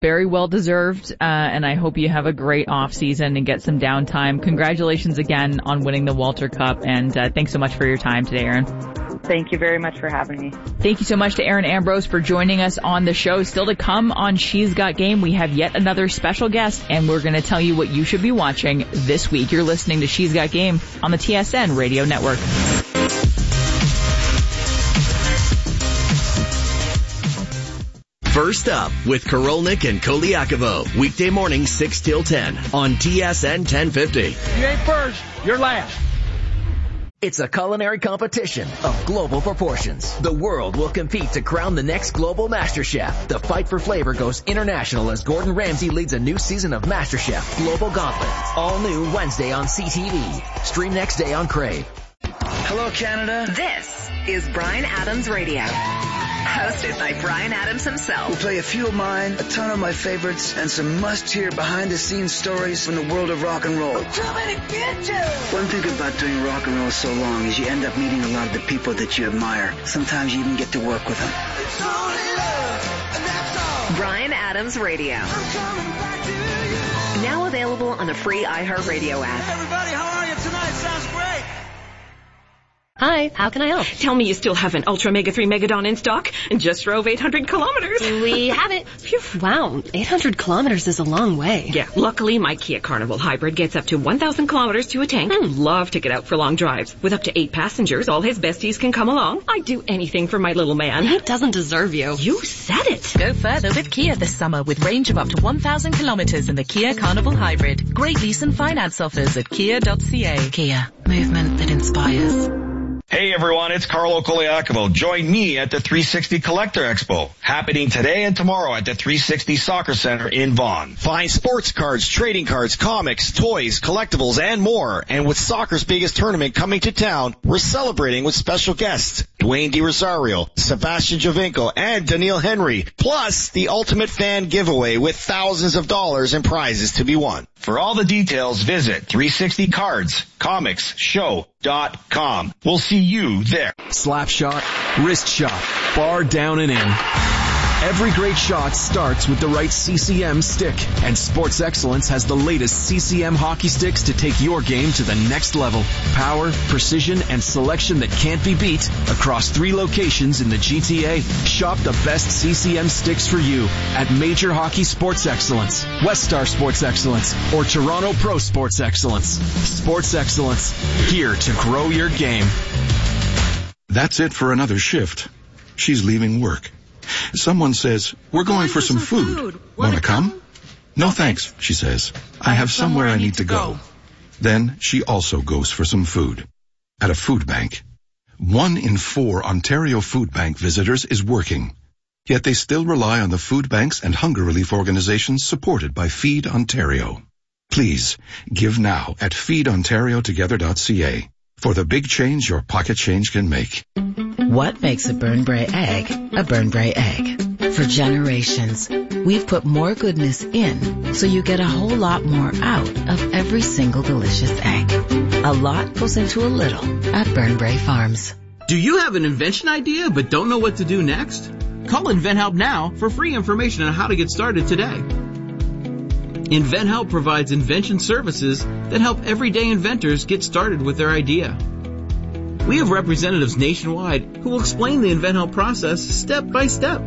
Very well deserved, and I hope you have a great off season and get some downtime. Congratulations again on winning the Walter Cup, and thanks so much for your time today, Erin. Thank you very much for having me. Thank you so much to Erin Ambrose for joining us on the show. Still to come on She's Got Game, we have yet another special guest, and we're going to tell you what you should be watching this week. You're listening to She's Got Game on the TSN Radio Network. First Up with Korolnik and Koliakovo. Weekday morning 6 till 10 on TSN 1050. You ain't first, you're last. It's a culinary competition of global proportions. The world will compete to crown the next global MasterChef. The fight for flavor goes international as Gordon Ramsay leads a new season of MasterChef Global Gauntlet. All new Wednesday on CTV. Stream next day on Crave. Hello, Canada. This is Bryan Adams Radio. Hosted by Bryan Adams himself. We'll play a few of mine, a ton of my favorites, and some must-hear behind-the-scenes stories from the world of rock and roll. Too many bitches! One thing about doing rock and roll so long is you end up meeting a lot of the people that you admire. Sometimes you even get to work with them. It's only love, and that's all. Bryan Adams Radio. I'm coming back to you. Now available on the free iHeartRadio app. Hey everybody, how are you tonight? Sounds great. Hi, how can I help? Tell me you still have an Ultra Mega 3 Megadon in stock and just drove 800 kilometers. We have it. Phew. Wow, 800 kilometers is a long way. Yeah, luckily my Kia Carnival Hybrid gets up to 1,000 kilometers to a tank. Love to get out for long drives. With up to 8 passengers, all his besties can come along. I'd do anything for my little man. He doesn't deserve you. You said it. Go further with Kia this summer with range of up to 1,000 kilometers in the Kia Carnival Hybrid. Great lease and finance offers at kia.ca. Kia, movement that inspires. Hey everyone, it's Carlo Koliakovo. Join me at the 360 Collector Expo, happening today and tomorrow at the 360 Soccer Center in Vaughan. Find sports cards, trading cards, comics, toys, collectibles, and more. And with soccer's biggest tournament coming to town, we're celebrating with special guests Dwayne DiRosario, Sebastian Giovinco, and Daniil Henry, plus the Ultimate Fan Giveaway with thousands of dollars in prizes to be won. For all the details, visit 360cardscomicshow.com. We'll see you there. Slap shot, wrist shot, bar down and in. Every great shot starts with the right CCM stick, and Sports Excellence has the latest CCM hockey sticks to take your game to the next level. Power, precision, and selection that can't be beat across 3 locations in the GTA. Shop the best CCM sticks for you at Major Hockey Sports Excellence, West Star Sports Excellence, or Toronto Pro Sports Excellence. Sports Excellence, here to grow your game. That's it for another shift. She's leaving work. Someone says, we're going for some food. Want to come? No thanks, she says. I have somewhere I need to go. Then she also goes for some food. At a food bank. 1 in 4 Ontario Food Bank visitors is working. Yet they still rely on the food banks and hunger relief organizations supported by Feed Ontario. Please, give now at feedontariotogether.ca for the big change your pocket change can make. What makes a Burnbrae egg a Burnbrae egg? For generations, we've put more goodness in so you get a whole lot more out of every single delicious egg. A lot goes into a little at Burnbrae Farms. Do you have an invention idea but don't know what to do next? Call InventHelp now for free information on how to get started today. InventHelp provides invention services that help everyday inventors get started with their idea. We have representatives nationwide who will explain the InventHelp process step by step.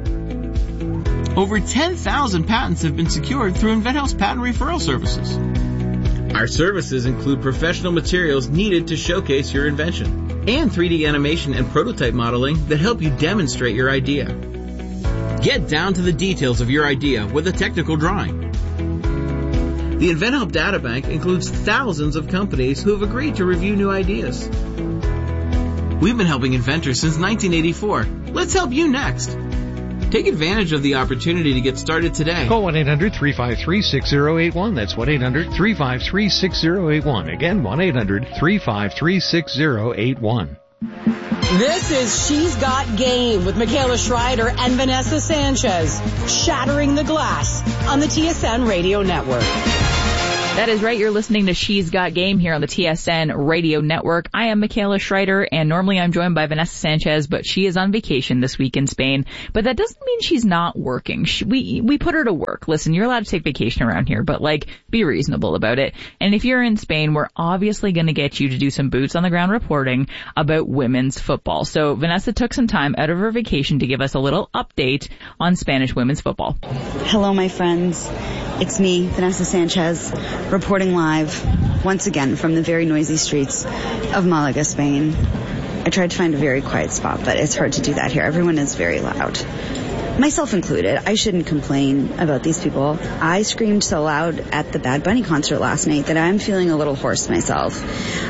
Over 10,000 patents have been secured through InventHelp's patent referral services. Our services include professional materials needed to showcase your invention and 3D animation and prototype modeling that help you demonstrate your idea. Get down to the details of your idea with a technical drawing. The InventHelp Databank includes thousands of companies who have agreed to review new ideas. We've been helping inventors since 1984. Let's help you next. Take advantage of the opportunity to get started today. Call 1-800-353-6081. That's 1-800-353-6081. Again, 1-800-353-6081. This is She's Got Game with Michaela Schreider and Vanessa Sanchez. Shattering the glass on the TSN Radio Network. That is right. You're listening to She's Got Game here on the TSN Radio Network. I am Michaela Schreider, and normally I'm joined by Vanessa Sanchez, but she is on vacation this week in Spain. But that doesn't mean she's not working. We put her to work. Listen, you're allowed to take vacation around here, but be reasonable about it. And if you're in Spain, we're obviously going to get you to do some boots on the ground reporting about women's football. So Vanessa took some time out of her vacation to give us a little update on Spanish women's football. Hello, my friends. It's me, Vanessa Sanchez, reporting live once again from the very noisy streets of Malaga, Spain. I tried to find a very quiet spot, but it's hard to do that here. Everyone is very loud. Myself included. I shouldn't complain about these people. I screamed so loud at the Bad Bunny concert last night that I'm feeling a little hoarse myself.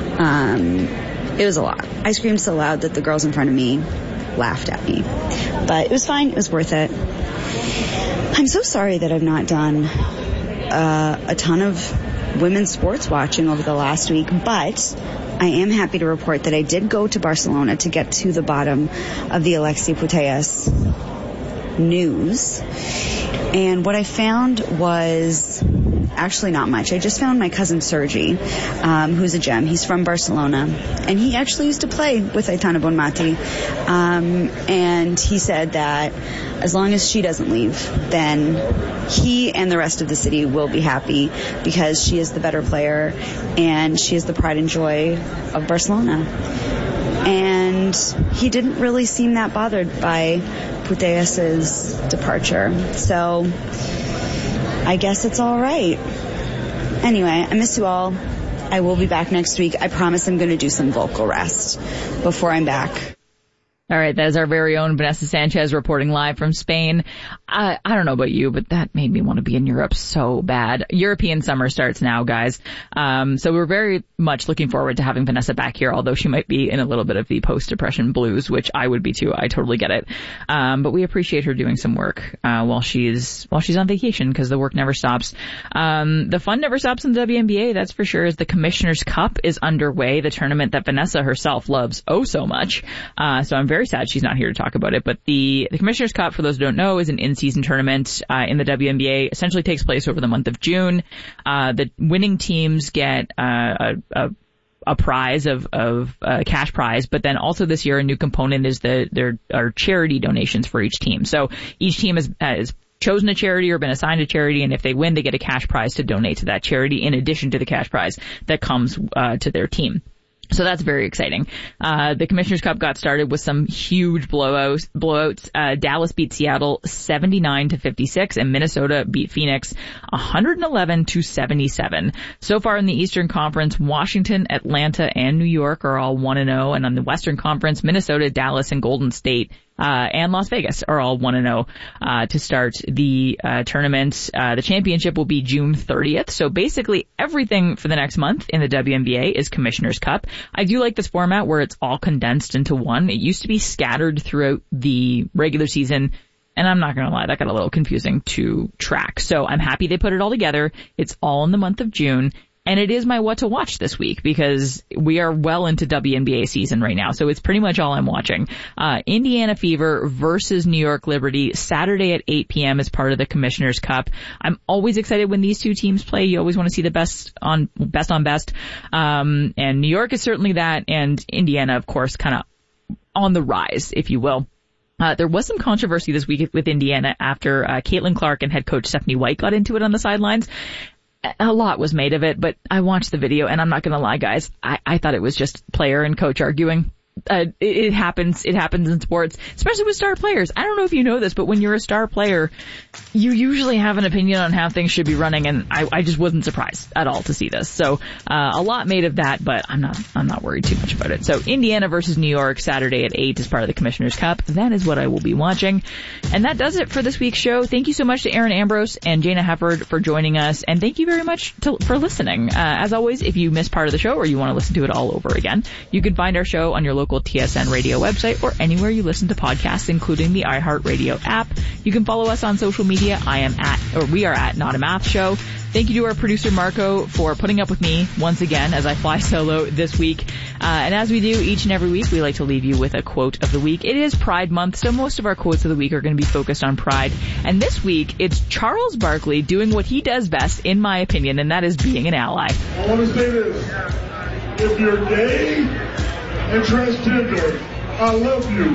It was a lot. I screamed so loud that the girls in front of me laughed at me. But it was fine. It was worth it. I'm so sorry that I've not done a ton of women's sports watching over the last week, but I am happy to report that I did go to Barcelona to get to the bottom of the Alexia Putellas news. And what I found was actually not much. I just found my cousin Sergi, who's a gem. He's from Barcelona, and he actually used to play with Aitana Bonmati. And he said that as long as she doesn't leave, then he and the rest of the city will be happy because she is the better player and she is the pride and joy of Barcelona. And he didn't really seem that bothered by Putellas' departure. So I guess it's all right. Anyway, I miss you all. I will be back next week. I promise I'm going to do some vocal rest before I'm back. All right, that is our very own Vanessa Sanchez reporting live from Spain. I don't know about you, but that made me want to be in Europe so bad. European summer starts now, guys. So we're very much looking forward to having Vanessa back here, although she might be in a little bit of the post-depression blues, which I would be too. I totally get it. But we appreciate her doing some work while she's on vacation, because the work never stops. The fun never stops in the WNBA, that's for sure, as the Commissioner's Cup is underway, the tournament that Vanessa herself loves oh so much. So I'm very sad she's not here to talk about it. But the Commissioner's Cup, for those who don't know, is an in-season tournament in the WNBA. Essentially takes place over the month of June. The winning teams get a prize of cash prize, but then also this year a new component is there are charity donations for each team. So each team has chosen a charity or been assigned a charity, and if they win, they get a cash prize to donate to that charity in addition to the cash prize that comes to their team. So that's very exciting. The Commissioner's Cup got started with some huge blowouts. Dallas beat Seattle 79-56, and Minnesota beat Phoenix 111-77. So far in the Eastern Conference, Washington, Atlanta, and New York are all 1-0, and on the Western Conference, Minnesota, Dallas, and Golden State and Las Vegas are all 1-0 to start the tournament. The championship will be June 30th. So basically everything for the next month in the WNBA is Commissioner's Cup. I do like this format where it's all condensed into one. It used to be scattered throughout the regular season, and I'm not going to lie, that got a little confusing to track. So I'm happy they put it all together. It's all in the month of June. And it is my what to watch this week because we are well into WNBA season right now. So it's pretty much all I'm watching. Indiana Fever versus New York Liberty Saturday at 8 p.m. as part of the Commissioner's Cup. I'm always excited when these two teams play. You always want to see the best on best. And New York is certainly that. And Indiana, of course, kind of on the rise, if you will. There was some controversy this week with Indiana after Caitlin Clark and head coach Stephanie White got into it on the sidelines. A lot was made of it, but I watched the video, and I'm not going to lie, guys. I thought it was just player and coach arguing. It happens in sports, especially with star players. I don't know if you know this, but when you're a star player, you usually have an opinion on how things should be running, and I just wasn't surprised at all to see this. So, a lot made of that, but I'm not worried too much about it. So, Indiana versus New York Saturday at 8 as part of the Commissioner's Cup. That is what I will be watching. And that does it for this week's show. Thank you so much to Aaron Ambrose and Jana Hefford for joining us, and thank you very much for listening. As always, if you missed part of the show or you want to listen to it all over again, you can find our show on your local TSN radio website or anywhere you listen to podcasts, including the iHeartRadio app. You can follow us on social media. We are at Not a Math Show. Thank you to our producer Marco for putting up with me once again as I fly solo this week. And as we do each and every week, we like to leave you with a quote of the week. It is Pride Month, so most of our quotes of the week are going to be focused on pride. And this week, it's Charles Barkley doing what he does best, in my opinion, and that is being an ally. I want to say this. If you're gay and transgender, I love you.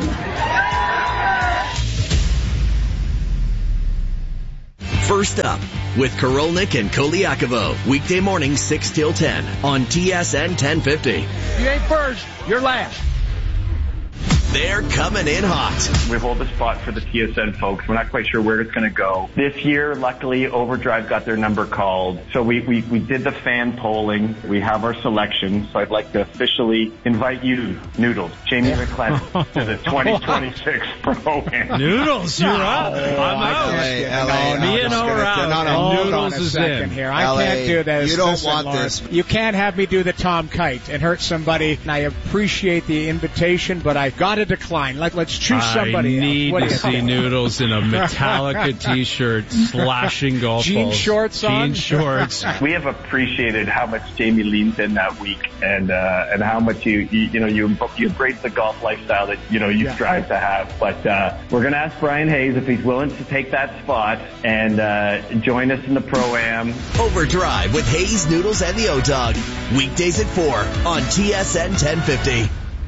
First Up with Korolnik and Koliakovo. Weekday morning 6 till 10 on TSN 1050. If you ain't first, you're last. They're coming in hot. We hold the spot for the TSN folks. We're not quite sure where it's going to go. This year, luckily, Overdrive got their number called. So we did the fan polling. We have our selection. So I'd like to officially invite you, Noodles, Jamie McClennan, to the 2026 Pro-Am. Noodles, you're up. I'm out. Me and O'Reilly. Noodles is in. Here. I can't do this. You don't want this. You can't have me do the Tom Kite and hurt somebody. And I appreciate the invitation, but I've got to decline. Let's choose somebody. I need to see Noodles in a Metallica t-shirt slashing golf balls. Jean shorts on. Jean shorts. We have appreciated how much Jamie leans in that week and how much you embrace the golf lifestyle that, you strive to have. But, we're going to ask Brian Hayes if he's willing to take that spot and, join us in the Pro-Am. Overdrive with Hayes, Noodles, and the O-Dog. Weekdays at 4 on TSN 1050.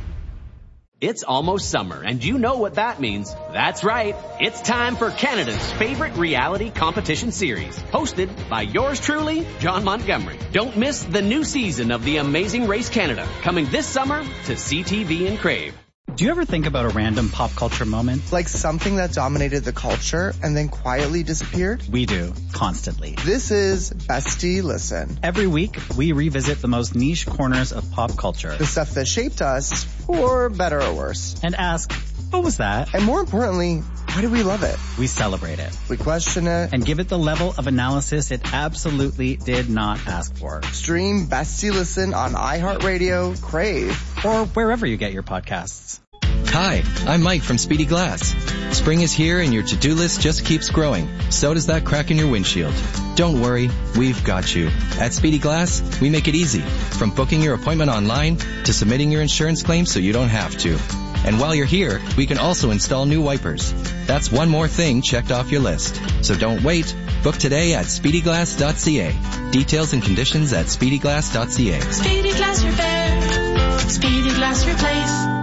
It's almost summer, and you know what that means. That's right. It's time for Canada's favorite reality competition series, hosted by yours truly, John Montgomery. Don't miss the new season of The Amazing Race Canada, coming this summer to CTV and Crave. Do you ever think about a random pop culture moment? Like something that dominated the culture and then quietly disappeared? We do, constantly. This is Bestie Listen. Every week, we revisit the most niche corners of pop culture. The stuff that shaped us, for better or worse. And ask, what was that? And more importantly, why do we love it? We celebrate it. We question it. And give it the level of analysis it absolutely did not ask for. Stream Bestie Listen on iHeartRadio, Crave, or wherever you get your podcasts. Hi, I'm Mike from Speedy Glass. Spring is here and your to-do list just keeps growing. So does that crack in your windshield. Don't worry, we've got you. At Speedy Glass, we make it easy. From booking your appointment online to submitting your insurance claim so you don't have to. And while you're here, we can also install new wipers. That's one more thing checked off your list. So don't wait. Book today at speedyglass.ca. Details and conditions at speedyglass.ca. Speedy Glass Repair. Speedy Glass Replace.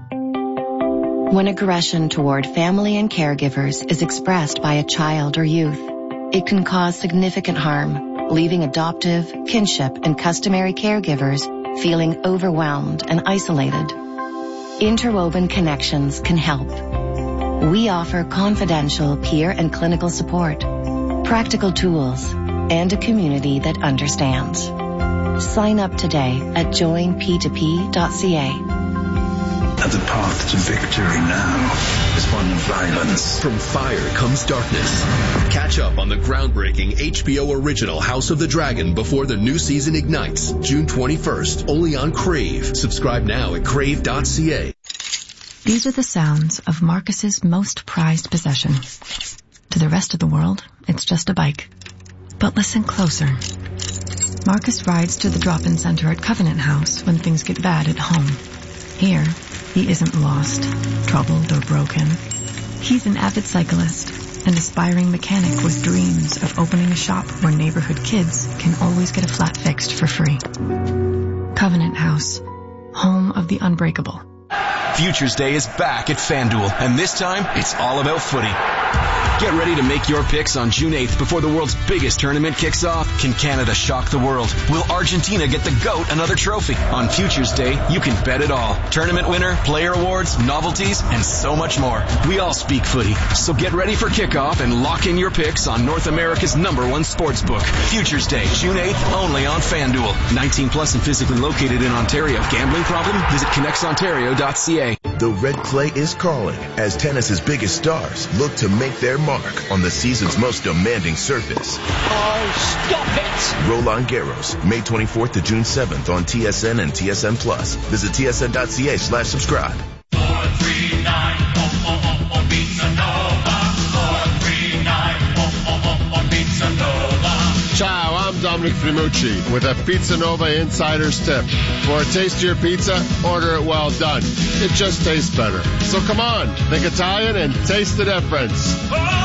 When aggression toward family and caregivers is expressed by a child or youth, it can cause significant harm, leaving adoptive, kinship, and customary caregivers feeling overwhelmed and isolated. Interwoven Connections can help. We offer confidential peer and clinical support, practical tools, and a community that understands. Sign up today at joinp2p.ca. And the path to victory now is one of violence. From fire comes darkness. Catch up on the groundbreaking HBO original House of the Dragon before the new season ignites, June 21st, only on Crave. Subscribe now at crave.ca. These are the sounds of Marcus's most prized possession. To the rest of the world, it's just a bike. But listen closer. Marcus rides to the drop-in center at Covenant House when things get bad at home. Here, he isn't lost, troubled, or broken. He's an avid cyclist, an aspiring mechanic with dreams of opening a shop where neighborhood kids can always get a flat fixed for free. Covenant House, home of the unbreakable. Futures Day is back at FanDuel, and this time, it's all about footy. Get ready to make your picks on June 8th before the world's biggest tournament kicks off. Can Canada shock the world? Will Argentina get the GOAT another trophy? On Futures Day, you can bet it all. Tournament winner, player awards, novelties, and so much more. We all speak footy, so get ready for kickoff and lock in your picks on North America's #1 sportsbook. Futures Day, June 8th, only on FanDuel. 19 plus and physically located in Ontario. Gambling problem? Visit connectsontario.ca. The red clay is calling as tennis's biggest stars look to make their mark on the season's most demanding surface. Oh, stop it! Roland Garros, May 24th to June 7th on TSN and TSN Plus. Visit tsn.ca/subscribe. 439 Pizza Nova. 439 Pizza Nova. Ciao, I'm I'm Dominic Frimucci with a Pizza Nova Insider's tip. For a tastier pizza, order it well done. It just tastes better. So come on, think Italian and taste the difference.